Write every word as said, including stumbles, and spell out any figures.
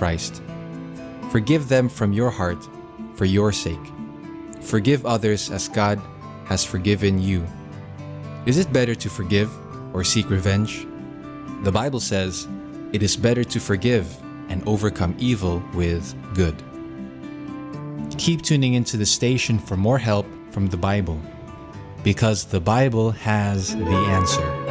Christ. Forgive them from your heart for your sake. Forgive others as God has forgiven you. Is it better to forgive or seek revenge? The Bible says, it is better to forgive and overcome evil with good. Keep tuning into the station for more help from the Bible, because the Bible has the answer.